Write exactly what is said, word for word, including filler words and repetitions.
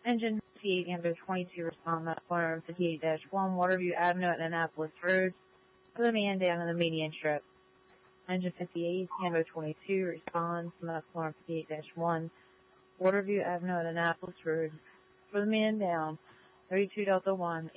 Engine fifty-eight, Ambler twenty-two, respond left corner fifty-eight dash one, Waterview Avenue at Annapolis Road for the man down in the median strip. Engine fifty-eight, Ambler twenty-two, responds left corner fifty-eight dash one, Waterview Avenue at Annapolis Road for the man down, thirty-two Delta one.